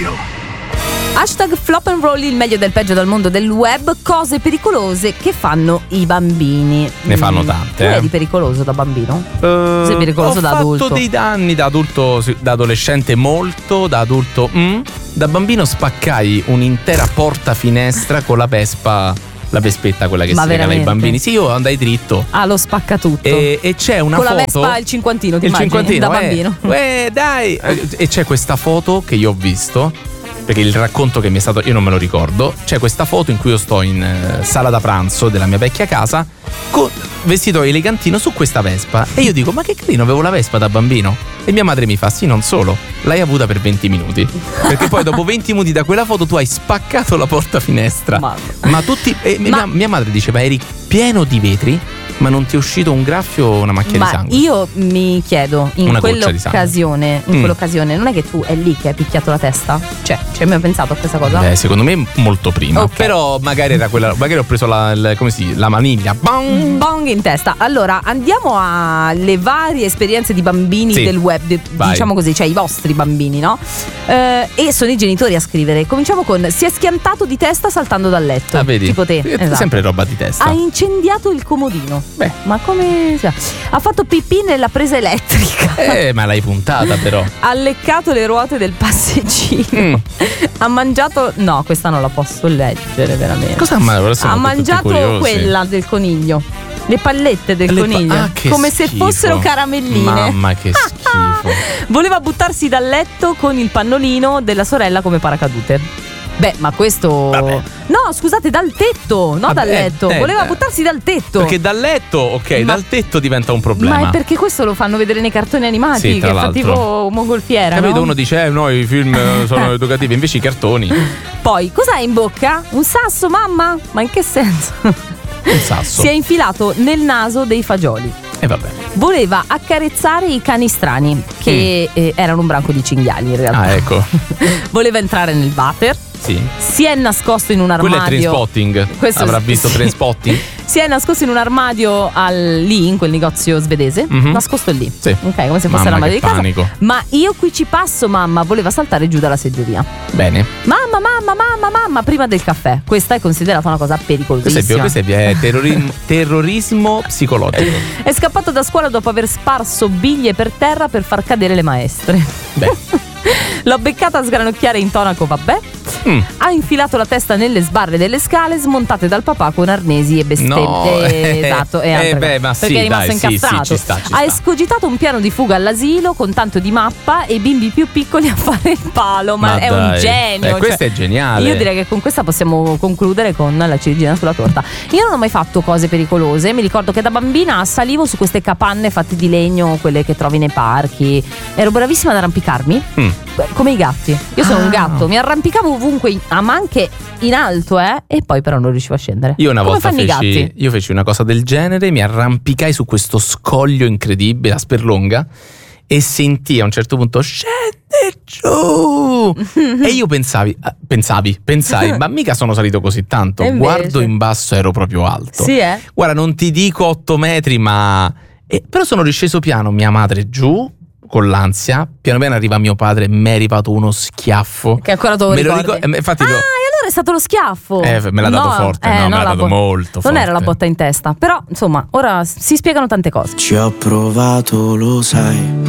Radio. Hashtag flop and roll, il meglio del peggio dal mondo del web. Cose pericolose che fanno i bambini. Ne fanno tante. Tu eri pericoloso da bambino? Sei pericoloso da adulto? Ho fatto dei danni da adulto, da adolescente molto, da adulto da bambino spaccai un'intera porta finestra con la Vespa. La Vespetta, quella che si regala ai bambini. Sì, io andai dritto. Ah, lo spacca tutto. E c'è una con foto. Con la Vespa il cinquantino, ti immagini? Da bambino. Dai! E c'è questa foto che io ho visto, perché il racconto che mi è stato, io non me lo ricordo. C'è questa foto in cui io sto in sala da pranzo della mia vecchia casa, vestito elegantino su questa Vespa. E io dico, ma che carino, avevo la Vespa da bambino. E mia madre mi fa, sì, non solo, l'hai avuta per 20 minuti. Perché poi dopo 20 minuti da quella foto tu hai spaccato la porta finestra. Ma tutti mia madre diceva, eri pieno di vetri, ma non ti è uscito un graffio o una macchia di sangue? Io mi chiedo, in quell'occasione, non è che tu è lì che hai picchiato la testa? Cioè, ci hai mai pensato a questa cosa? Beh, secondo me molto prima. Okay. Però magari era quella, magari ho preso la maniglia. Bong! Bong in testa. Allora, andiamo alle varie esperienze di bambini del web, diciamo così, cioè i vostri bambini, no? E sono i genitori a scrivere. Cominciamo con: si è schiantato di testa saltando dal letto. Ah, vedi? Tipo te. Esatto. Sempre roba di testa. Ha incendiato il comodino. Beh, ma come? Ha fatto pipì nella presa elettrica. Ma l'hai puntata però. Ha leccato le ruote del passeggino. Ha mangiato. No, questa non la posso leggere veramente. Cosa ha mangiato quella del coniglio. Le pallette del coniglio. Come se fossero caramelline. Mamma, che schifo. Voleva buttarsi dal letto con il pannolino della sorella come paracadute. Beh, ma questo. Vabbè. No, scusate, dal tetto, no dal letto. Voleva buttarsi dal tetto. Perché dal letto, dal tetto diventa un problema. Ma è perché questo lo fanno vedere nei cartoni animati, sì, che fa tipo mongolfiera. Capito, no? Uno dice, no, i film sono educativi, invece i cartoni. Poi, cos'hai in bocca? Un sasso, mamma? Ma in che senso? Un sasso. Si è infilato nel naso dei fagioli. E vabbè. Voleva accarezzare i cani strani, che erano un branco di cinghiali in realtà. Ah, ecco. Voleva entrare nel water. Sì. Si è nascosto in un armadio. Quello è Trainspotting. Questo avrà visto Trainspotting? Si è nascosto in un armadio lì, in quel negozio svedese. Nascosto lì. Sì. Ok, come se fosse l'armadio di casa. Panico. Ma io qui ci passo, mamma. Voleva saltare giù dalla seggiovia. Bene. Mamma, prima del caffè. Questa è considerata una cosa pericolosissima. Questo è terrorismo psicologico. È scappato da scuola dopo aver sparso biglie per terra per far cadere le maestre. Beh. L'ho beccata a sgranocchiare in tonaco, vabbè. Ha infilato la testa nelle sbarre delle scale smontate dal papà con arnesi e bestemmie. No. Esatto, ma perché è rimasto incastrato. Sì, ci sta. Ha escogitato un piano di fuga all'asilo con tanto di mappa e bimbi più piccoli a fare il palo. Ma è un genio. Questo è geniale. Io direi che con questa possiamo concludere con la ciliegina sulla torta. Io non ho mai fatto cose pericolose. Mi ricordo che da bambina salivo su queste capanne fatte di legno, quelle che trovi nei parchi. Ero bravissima ad arrampicarmi. Come i gatti. Io sono un gatto, mi arrampicavo ovunque, ma anche in alto, e poi però non riuscivo a scendere. Io una volta feci una cosa del genere, mi arrampicai su questo scoglio incredibile a Sperlonga e sentii a un certo punto scende giù e io pensai, ma mica sono salito così tanto. Guardo in basso, ero proprio alto. Sì, Guarda, non ti dico 8 metri, ma però sono risceso piano, mia madre giù con l'ansia, piano piano arriva mio padre, mi è arrivato uno schiaffo che ancora tu me lo ricordi. Infatti e allora è stato lo schiaffo. Me l'ha dato forte, me l'ha dato molto forte. Non era la botta in testa, però insomma ora si spiegano tante cose. Ci ho provato, lo sai,